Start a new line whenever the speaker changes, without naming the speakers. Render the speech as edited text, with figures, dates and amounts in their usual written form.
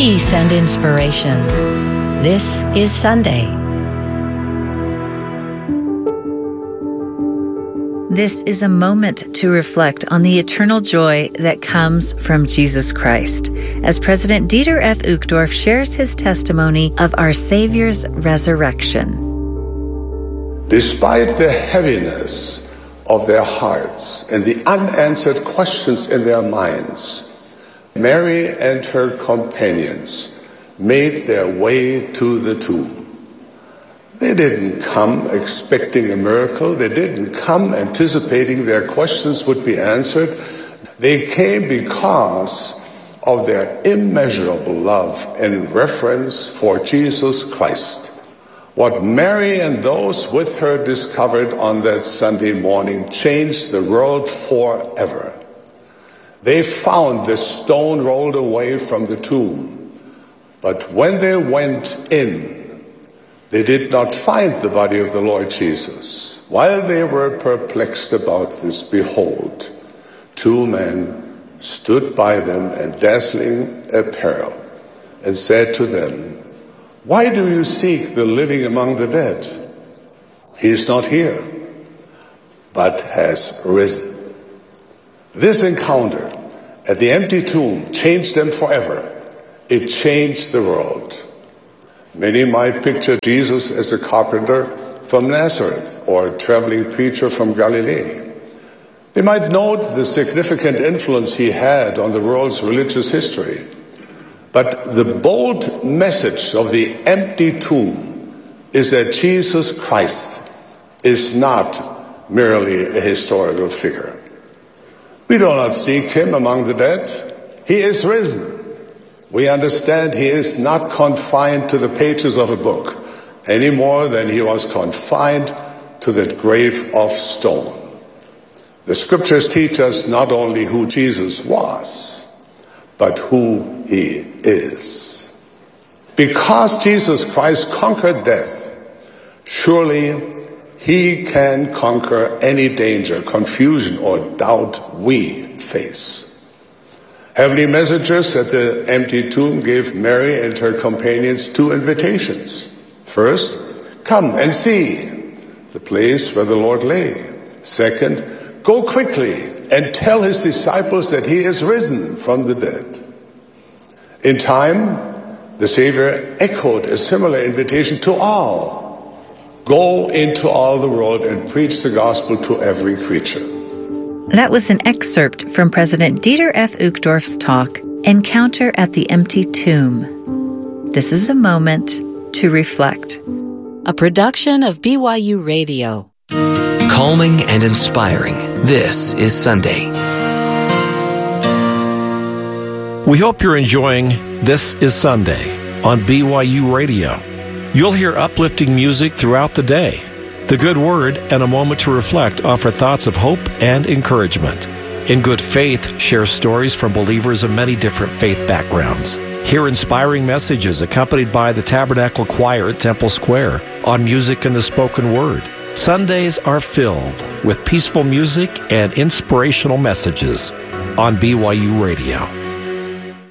peace and inspiration. This is Sunday.
This is a moment to reflect on the eternal joy that comes from Jesus Christ, as President Dieter F. Uchtdorf shares his testimony of our Savior's resurrection.
Despite the heaviness of their hearts and the unanswered questions in their minds, Mary and her companions made their way to the tomb. They didn't come expecting a miracle. They didn't come anticipating their questions would be answered. They came because of their immeasurable love and reverence for Jesus Christ. What Mary and those with her discovered on that Sunday morning changed the world forever. They found the stone rolled away from the tomb, but when they went in, they did not find the body of the Lord Jesus. While they were perplexed about this, behold, two men stood by them in dazzling apparel and said to them, "Why do you seek the living among the dead? He is not here, but has risen." This encounter at the empty tomb changed them forever. It changed the world. Many might picture Jesus as a carpenter from Nazareth or a traveling preacher from Galilee. They might note the significant influence he had on the world's religious history. But the bold message of the empty tomb is that Jesus Christ is not merely a historical figure. We do not seek him among the dead. He is risen. We understand he is not confined to the pages of a book any more than he was confined to that grave of stone. The scriptures teach us not only who Jesus was, but who he is. Because Jesus Christ conquered death, surely he can conquer any danger, confusion, or doubt we face. Heavenly messengers at the empty tomb gave Mary and her companions two invitations. First, come and see the place where the Lord lay. Second, go quickly and tell his disciples that he is risen from the dead. In time, the Savior echoed a similar invitation to all. Go into all the world and preach the gospel to every creature.
That was an excerpt from President Dieter F. Uchtdorf's talk, Encounter at the Empty Tomb. This is a moment to reflect.
A production of BYU Radio.
Calming and inspiring. This is Sunday.
We hope you're enjoying This is Sunday on BYU Radio. You'll hear uplifting music throughout the day. The Good Word and a moment to reflect offer thoughts of hope and encouragement. In Good Faith, share stories from believers of many different faith backgrounds. Hear inspiring messages accompanied by the Tabernacle Choir at Temple Square on music and the spoken word. Sundays are filled with peaceful music and inspirational messages on BYU Radio.